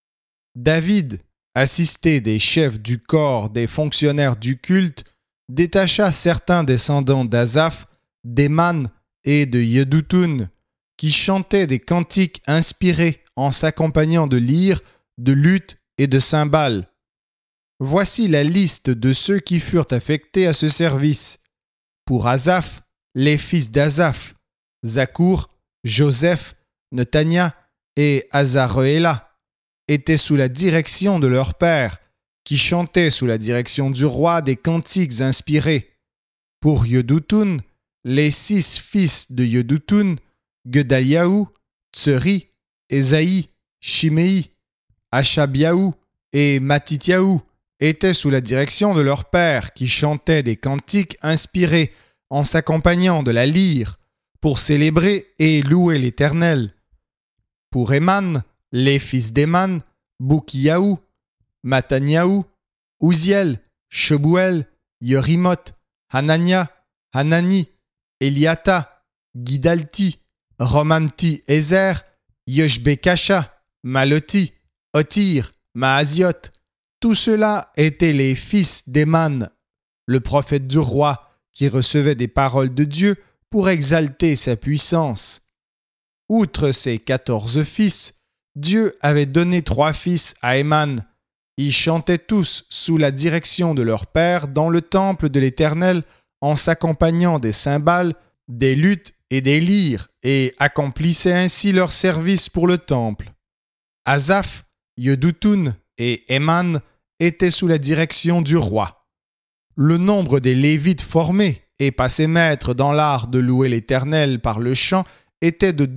David, assisté des chefs du corps des fonctionnaires du culte, détacha certains descendants d'Asaph, d'Héman et de Yedutun, qui chantaient des cantiques inspirés en s'accompagnant de lyres, de luth et de cymbales. Voici la liste de ceux qui furent affectés à ce service. Pour Asaph, les fils d'Asaph, Zakour, Joseph, Netania et Azaréla étaient sous la direction de leur père, qui chantaient sous la direction du roi des cantiques inspirés. Pour Yedutun, les 6 fils de Yedutun, Gedaliahu, Tseri, Ésaïe, Shimei, Ashabiahu et Matityahu étaient sous la direction de leur père, qui chantaient des cantiques inspirés en s'accompagnant de la lyre, pour célébrer et louer l'Éternel. Pour Héman, les fils d'Héman, Boukiyahu, Mataniahu, Uziel, Shebuel, Yerimoth, Hanania, Hanani, Eliata, Gidalti, Romamti Ezer, Yoshbekasha, Maloti, Otir, Maaziot. Tout cela étaient les fils d'Héman, le prophète du roi, qui recevait des paroles de Dieu pour exalter sa puissance. Outre ses 14 fils, Dieu avait donné 3 fils à Héman. Ils chantaient tous sous la direction de leur père dans le temple de l'Éternel en s'accompagnant des cymbales, des luths et des lyres et accomplissaient ainsi leur service pour le temple. Asaph, Yedutun et Héman étaient sous la direction du roi. Le nombre des Lévites formés et passés maîtres dans l'art de louer l'Éternel par le chant était de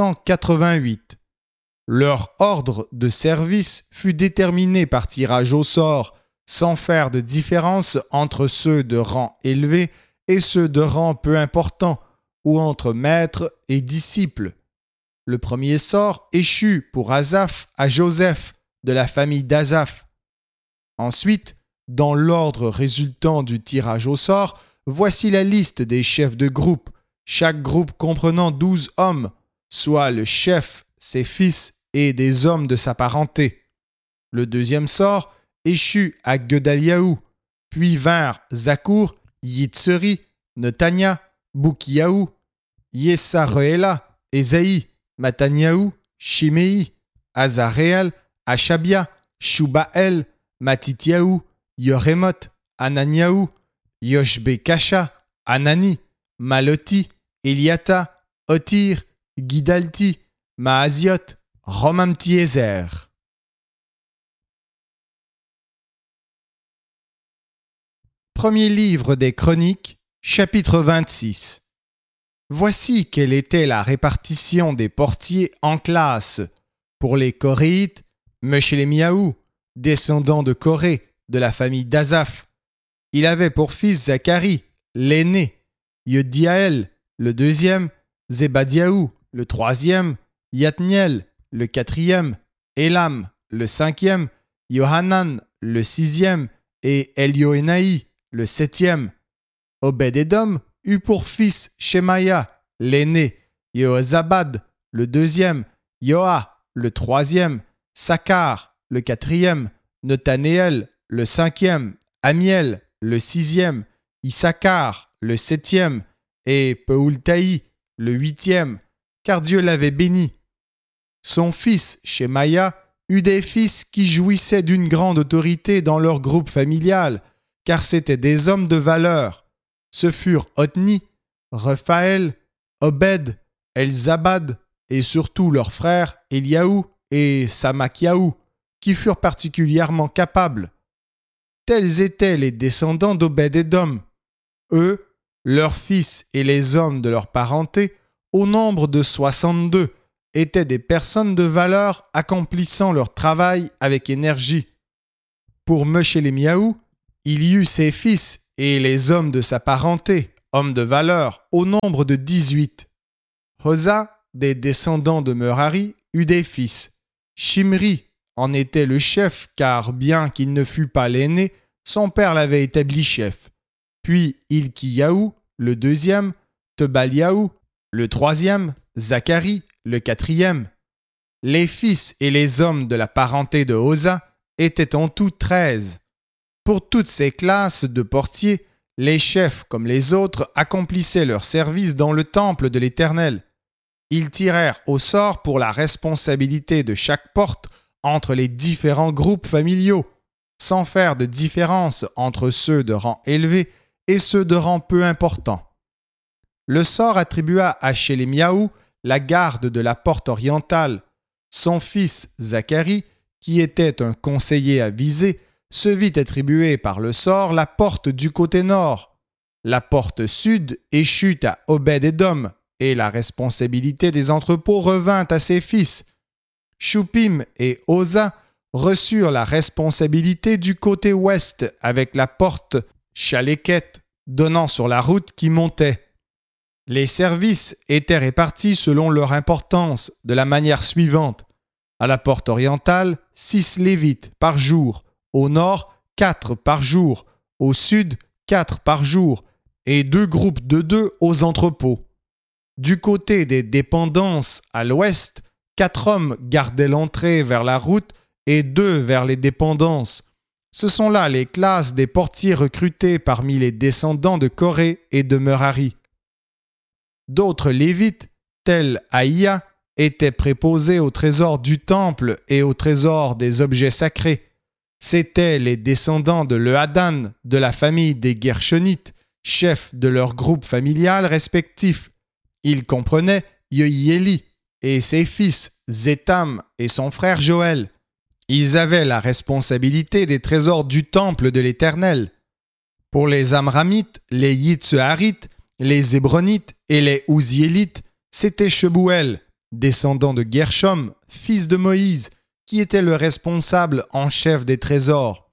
288. Leur ordre de service fut déterminé par tirage au sort, sans faire de différence entre ceux de rang élevé et ceux de rang peu important, ou entre maîtres et disciples. Le premier sort échut pour Asaph à Joseph, de la famille d'Asaph. Ensuite, dans l'ordre résultant du tirage au sort, voici la liste des chefs de groupe, chaque groupe comprenant 12 hommes, soit le chef, ses fils et des hommes de sa parenté. Le deuxième sort échut à Gedaliahu, puis vinrent Zakour, Yitzeri, Netania, Boukiyahu, Yesaréla, Ésaïe, Mataniahu, Shimei, Azaréel, Ashabia, Shubael, Matityahu, Yeremoth, Ananiahu, Yoshbekasha, Anani, Maloti, Eliata, Otir, Gidalti, Maaziot, Romamti Ezer. Premier livre des Chroniques, chapitre 26. Voici quelle était la répartition des portiers en classes. Pour les Coréites, Meshélémiahu, descendant de Coré, de la famille d'Asaph. Il avait pour fils Zacharie, l'aîné, Yediaël, le deuxième, Zébadiahu, le troisième, Yatniel, le quatrième, Élam, le cinquième, Yohanan, le sixième, et Elioénaï, le septième. Obed-Édom eut pour fils Shemaïa, l'aîné, Yehozabad, le deuxième, Yoa, le troisième, Sakkar, le quatrième, Netanéel, le cinquième, Amiel, le sixième, Issachar, le septième, et Peultaï, le huitième, car Dieu l'avait béni. Son fils, Shemaïa, eut des fils qui jouissaient d'une grande autorité dans leur groupe familial, car c'étaient des hommes de valeur. Ce furent Othni, Rephaël, Obed, Elzabad, et surtout leurs frères Eliahu et Samakiahu, qui furent particulièrement capables. Tels étaient les descendants d'Obed-Édom. Eux, leurs fils et les hommes de leur parenté, au nombre de 62, étaient des personnes de valeur accomplissant leur travail avec énergie. Pour Meshélémiaou, il y eut ses fils et les hommes de sa parenté, hommes de valeur, au nombre de 18. Hosa, des descendants de Merari, eut des fils. Shimri en était le chef, car bien qu'il ne fût pas l'aîné, son père l'avait établi chef. Puis Ilkiyahu, le deuxième, Tebaliahu, le troisième, Zacharie, le quatrième. Les fils et les hommes de la parenté de Hosa étaient en tout 13. Pour toutes ces classes de portiers, les chefs comme les autres accomplissaient leur service dans le temple de l'Éternel. Ils tirèrent au sort pour la responsabilité de chaque porte entre les différents groupes familiaux, sans faire de différence entre ceux de rang élevé et ceux de rang peu important. Le sort attribua à Shélémiaou la garde de la porte orientale. Son fils Zacharie, qui était un conseiller avisé, se vit attribuer par le sort la porte du côté nord. La porte sud échut à Obed-Édom, et la responsabilité des entrepôts revint à ses fils. Shupim et Hosa reçurent la responsabilité du côté ouest avec la porte Chaléket, donnant sur la route qui montait. Les services étaient répartis selon leur importance de la manière suivante. À la porte orientale, 6 Lévites par jour, au nord, 4 par jour, au sud, 4 par jour, et 2 groupes de 2 aux entrepôts. Du côté des dépendances à l'ouest, 4 hommes gardaient l'entrée vers la route et 2 vers les dépendances. Ce sont là les classes des portiers recrutés parmi les descendants de Coré et de Merari. D'autres Lévites, tels Aïa, étaient préposés au trésor du temple et au trésor des objets sacrés. C'étaient les descendants de Lehadan, de la famille des Gershonites, chefs de leur groupe familial respectif. Ils comprenaient Yehiéli et ses fils, Zétam et son frère Joël. Ils avaient la responsabilité des trésors du temple de l'Éternel. Pour les Amramites, les Yitsuharites, les Hébronites et les Ouziélites, c'était Shebouel, descendant de Gershom, fils de Moïse, qui était le responsable en chef des trésors.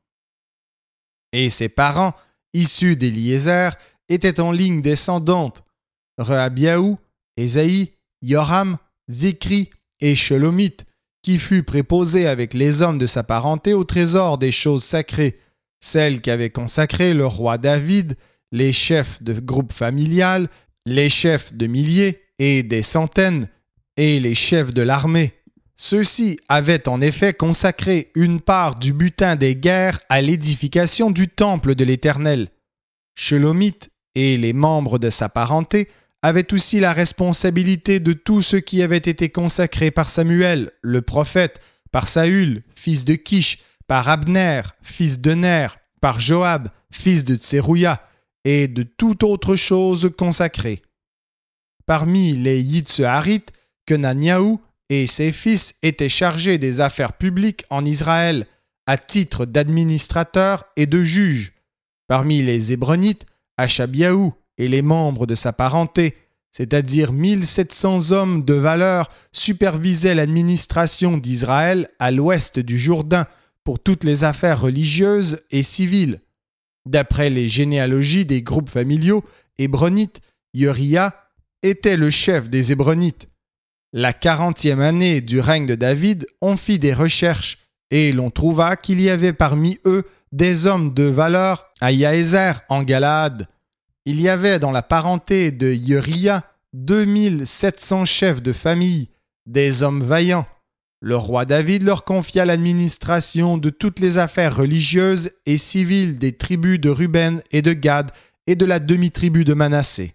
Et ses parents, issus d'Éliézer, étaient en ligne descendante. Rehabiahu, Ésaïe, Yoram, Zikri et Shelomith, qui fut préposé avec les hommes de sa parenté au trésor des choses sacrées, celles qu'avait consacrées le roi David, les chefs de groupe familial, les chefs de milliers et des centaines, et les chefs de l'armée. Ceux-ci avaient en effet consacré une part du butin des guerres à l'édification du temple de l'Éternel. Shelomith et les membres de sa parenté avaient aussi la responsabilité de tout ce qui avait été consacré par Samuel, le prophète, par Saül, fils de Kish, par Abner, fils de Ner, par Joab, fils de Tserouia, et de toute autre chose consacrée. Parmi les Yitsuharites, Kenaniahu et ses fils étaient chargés des affaires publiques en Israël, à titre d'administrateurs et de juges. Parmi les Hébronites, Achabyahu et les membres de sa parenté, c'est-à-dire 1700 hommes de valeur, supervisaient l'administration d'Israël à l'ouest du Jourdain pour toutes les affaires religieuses et civiles. D'après les généalogies des groupes familiaux hébronites, Uriah était le chef des Hébronites. La 40e année du règne de David, on fit des recherches et l'on trouva qu'il y avait parmi eux des hommes de valeur à Yaézer en Galaad. Il y avait dans la parenté de Uriah 2700 chefs de famille, des hommes vaillants. Le roi David leur confia l'administration de toutes les affaires religieuses et civiles des tribus de Ruben et de Gad et de la demi-tribu de Manassé.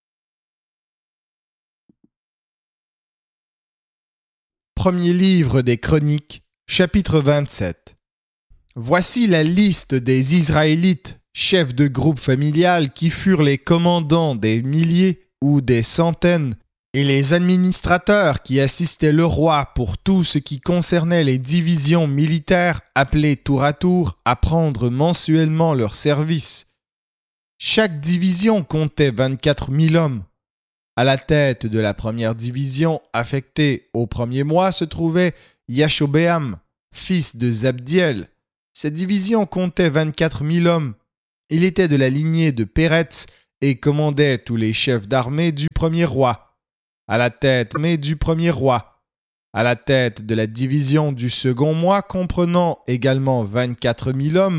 Premier livre des Chroniques, chapitre 27. Voici la liste des Israélites, chefs de groupe familial qui furent les commandants des milliers ou des centaines, et les administrateurs qui assistaient le roi pour tout ce qui concernait les divisions militaires appelées tour à tour à prendre mensuellement leur service. Chaque division comptait 24 000 hommes. À la tête de la première division affectée au premier mois se trouvait Yashobéam, fils de Zabdiel. Cette division comptait 24 000 hommes. Il était de la lignée de Péretz et commandait tous les chefs d'armée du premier roi. À la tête du premier roi. À la tête de la division du second mois comprenant également 24 000 hommes,